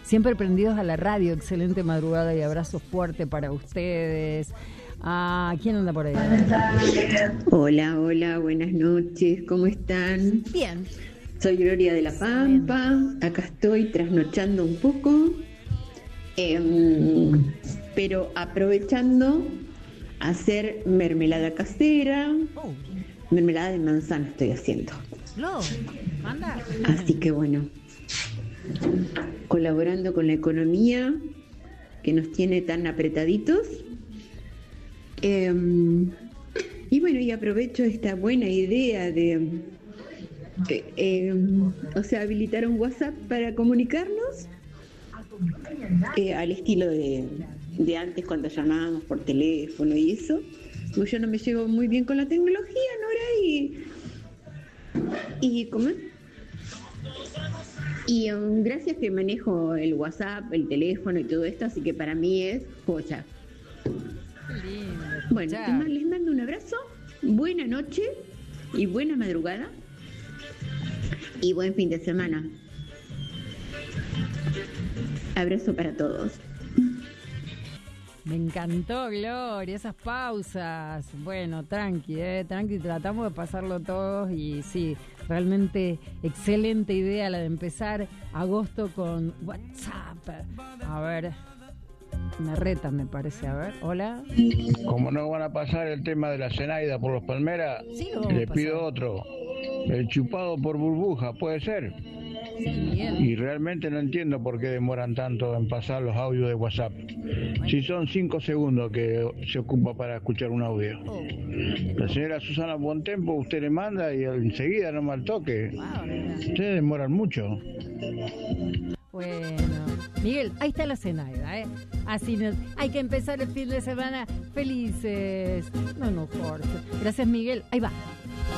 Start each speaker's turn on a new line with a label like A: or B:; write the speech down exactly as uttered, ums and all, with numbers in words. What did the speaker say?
A: siempre prendidos a la radio. Excelente madrugada y abrazo fuerte para ustedes. Ah, ¿quién anda por ahí?
B: Hola, hola, buenas noches, ¿cómo están?
A: Bien.
B: Soy Gloria de la Pampa, acá estoy trasnochando un poco, eh, pero aprovechando a hacer mermelada casera,
A: Oh,
B: mermelada de manzana estoy haciendo.
A: no, manda.
B: Así que bueno, colaborando con la economía que nos tiene tan apretaditos. Eh, y bueno, y aprovecho esta buena idea de, eh, eh, o sea, habilitar un WhatsApp para comunicarnos eh, al estilo de, de antes cuando llamábamos por teléfono y eso. Pues yo no me llevo muy bien con la tecnología, Nora, y, y ¿cómo es? Y um, gracias que manejo el WhatsApp, el teléfono y todo esto, así que para mí es joya.
A: Qué lindo.
B: Bueno,
A: escuchar.
B: les ma- les mando un abrazo, buena noche y buena madrugada y buen fin de semana. Abrazo para todos.
A: Me encantó, Gloria, esas pausas. Bueno, tranqui, eh, tranqui, tratamos de pasarlo todos y sí, realmente excelente idea la de empezar agosto con WhatsApp. A ver, me reta, me parece. A ver, hola.
C: Como no van a pasar el tema de la Zenaida por los Palmeras,
A: Sí, lo vamos a
C: le
A: pasar.
C: pido otro. El chupado por burbuja, ¿puede ser?
A: Sí, Miguel.
C: Y realmente no entiendo por qué demoran tanto en pasar los audios de WhatsApp. Si son cinco segundos que se ocupa para escuchar un audio.
A: Oh,
C: La señora Susana Bontempo, usted le manda y enseguida no mal toque.
A: wow, mira.
C: Ustedes demoran mucho.
A: Bueno, Miguel, ahí está la Zenaida, ¿eh? Así nos, hay que empezar el fin de semana felices. No, no, Jorge. Gracias, Miguel. Ahí va.